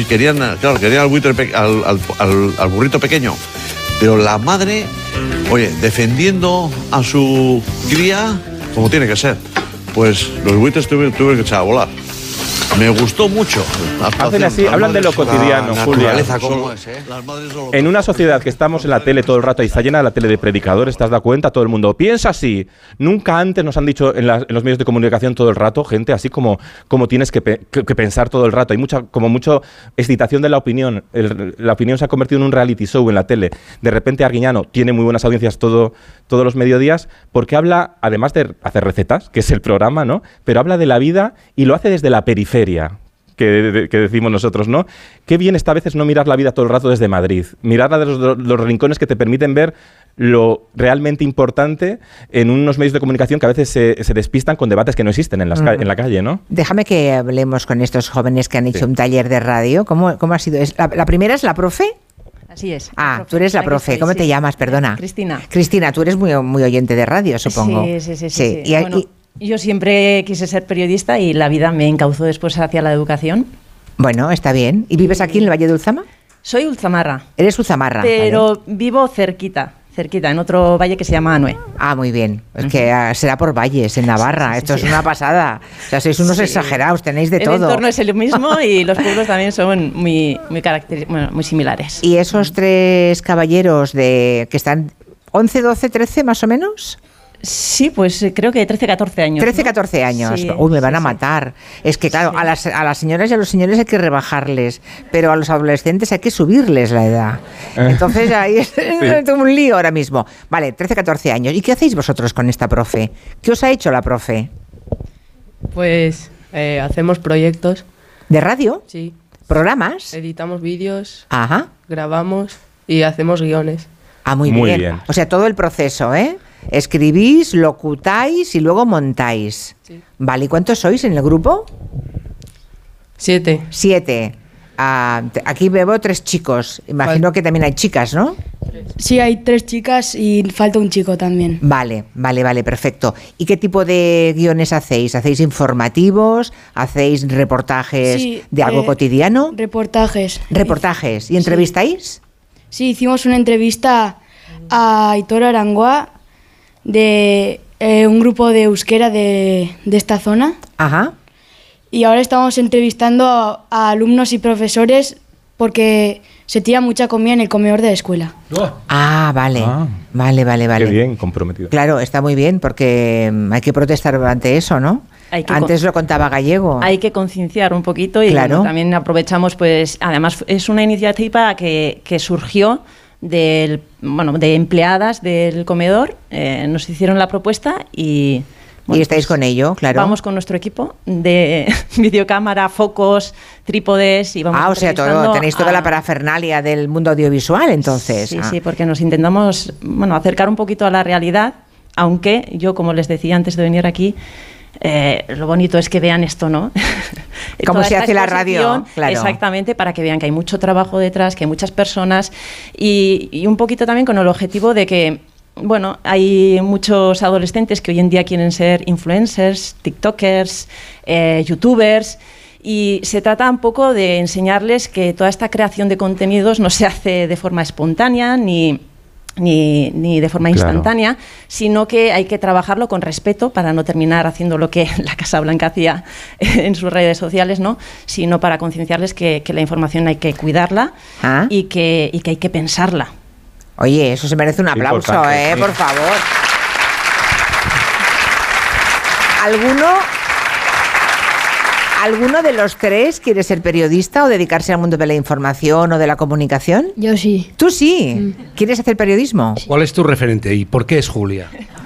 y querían al buitre, al burrito pequeño. Pero la madre, oye, defendiendo a su cría como tiene que ser. Pues los buitres tuvieron que echar a volar. Me gustó mucho. Hacen así, hablan de lo cotidiano, Julia. En una sociedad que estamos en la tele todo el rato y está llena de la tele de predicadores, ¿te has dado cuenta? Todo el mundo piensa así. Nunca antes nos han dicho en los medios de comunicación todo el rato, gente así como tienes que pensar todo el rato. Hay mucha excitación de la opinión. La opinión se ha convertido en un reality show en la tele. De repente Arguiñano tiene muy buenas audiencias todos los mediodías porque habla, además de hacer recetas, que es el programa, ¿no? Pero habla de la vida y lo hace desde la periferia. Que decimos nosotros, ¿no? Qué bien está a veces no mirar la vida todo el rato desde Madrid, mirarla de los rincones que te permiten ver lo realmente importante en unos medios de comunicación que a veces se despistan con debates que no existen en la calle, ¿no? Déjame que hablemos con estos jóvenes que han hecho un taller de radio. ¿Cómo ha sido? ¿La primera es la profe? Así es. Tú eres la profe. ¿Cómo te llamas? Perdona. Cristina. Cristina, tú eres muy oyente de radio, supongo. Sí. Yo siempre quise ser periodista y la vida me encauzó después hacia la educación. Bueno, está bien. ¿Y vives aquí en el Valle de Ulzama? Soy ulzamarra. Eres ulzamarra. Pero vivo cerquita, en otro valle que se llama Anué. Muy bien. Es que será por valles, en Navarra. Esto es una pasada. O sea, sois unos exagerados, tenéis de todo. El entorno es el mismo y los pueblos también son muy similares. ¿Y esos tres caballeros que están 11, 12, 13 más o menos? Sí, pues creo que 13, 14 años. 13, 14 años. Sí, me van a matar. Es que, claro, a las señoras y a los señores hay que rebajarles, pero a los adolescentes hay que subirles la edad. Entonces ahí es un lío ahora mismo. Vale, 13, 14 años. ¿Y qué hacéis vosotros con esta profe? ¿Qué os ha hecho la profe? Pues hacemos proyectos. ¿De radio? Sí. ¿Programas? Editamos vídeos. Ajá. Grabamos y hacemos guiones. Muy bien. O sea, todo el proceso, ¿eh? Escribís, locutáis y luego montáis. Sí. Vale, ¿y cuántos sois en el grupo? 7. 7. Aquí veo 3 chicos. Imagino que también hay chicas, ¿no? Sí, hay 3 chicas y falta un chico también. Vale, perfecto. ¿Y qué tipo de guiones hacéis? ¿Hacéis informativos? ¿Hacéis reportajes de algo cotidiano? Reportajes. ¿Reportajes? ¿Y entrevistáis? Sí, hicimos una entrevista a Aitor Arangoa de un grupo de euskera de esta zona. Ajá. Y ahora estamos entrevistando a alumnos y profesores porque se tira mucha comida en el comedor de la escuela. Vale. Qué bien, comprometido. Claro, está muy bien porque hay que protestar ante eso, ¿no? Antes lo contaba Gallego. Hay que concienciar un poquito y también aprovechamos, pues, además es una iniciativa que surgió de empleadas del comedor, nos hicieron la propuesta y... Bueno, y estáis con ello, claro. Vamos con nuestro equipo de videocámara, focos, trípodes y vamos o sea, tenéis toda la parafernalia del mundo audiovisual, entonces. Sí, porque nos intentamos acercar un poquito a la realidad, aunque yo, como les decía antes de venir aquí, lo bonito es que vean esto, ¿no? Cómo se hace la radio, claro. Exactamente, para que vean que hay mucho trabajo detrás, que hay muchas personas y un poquito también con el objetivo de que hay muchos adolescentes que hoy en día quieren ser influencers, tiktokers, youtubers y se trata un poco de enseñarles que toda esta creación de contenidos no se hace de forma espontánea ni de forma instantánea, sino que hay que trabajarlo con respeto para no terminar haciendo lo que la Casa Blanca hacía en sus redes sociales, ¿no? Sino para concienciarles que la información hay que cuidarla y que hay que pensarla. Oye, eso se merece un aplauso, por favor. ¿Alguno de los tres quiere ser periodista o dedicarse al mundo de la información o de la comunicación? Yo sí. ¿Tú sí? ¿Quieres hacer periodismo? ¿Cuál es tu referente y por qué es Julia?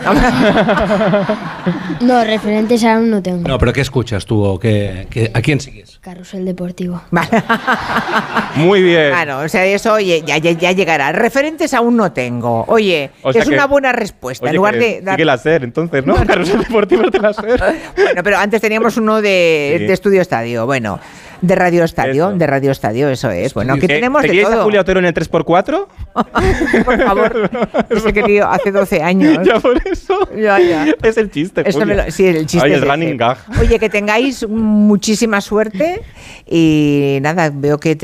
No, referentes aún no tengo. No, pero ¿qué escuchas tú o a quién sigues? Carrusel Deportivo. Muy bien. Claro, o sea, eso ya llegará. Referentes aún no tengo. Oye, es una buena respuesta. En lugar de sigue la SER, entonces, ¿no? Carrusel Deportivo de la SER. Bueno, pero antes teníamos uno de Estudio Estadio. Bueno, de Radio Estadio. Eso. De Radio Estadio, eso es. Bueno, aquí tenemos de todo. ¿Te a Julia Otero en el 3x4? Por favor. Ese querido hace 12 años. Ya por eso. Ya. Es el chiste, Julia. Sí, el chiste. Ay, el running gag. Oye, que tengáis muchísima suerte y nada, veo que